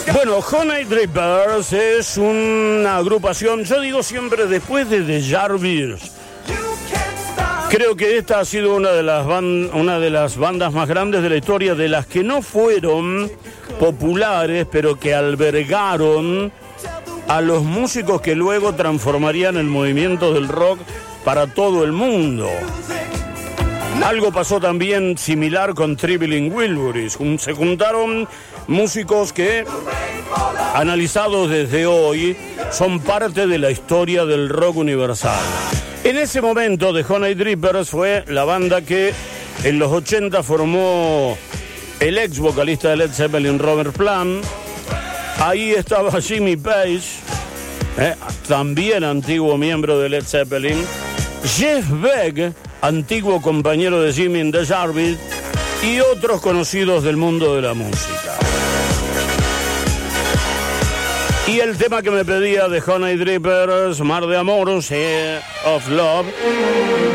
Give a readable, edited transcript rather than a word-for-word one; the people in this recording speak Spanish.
Bueno, Honey Drippers es una agrupación, yo digo siempre, después de The Yardbirds. Creo que esta ha sido una de las bandas más grandes de la historia, de las que no fueron populares, pero que albergaron a los músicos que luego transformarían el movimiento del rock para todo el mundo. Algo pasó también similar con Traveling Wilburys. Se juntaron músicos que, analizados desde hoy, son parte de la historia del rock universal. En ese momento, The Honey Drippers fue la banda que en los 80 formó el ex vocalista de Led Zeppelin, Robert Plant. Ahí estaba Jimmy Page, también antiguo miembro de Led Zeppelin. Jeff Beck, antiguo compañero de Jimmy en The Yardbirds, y otros conocidos del mundo de la música. Y el tema que me pedía de Honey Drippers, Mar de Amor, Sea of Love,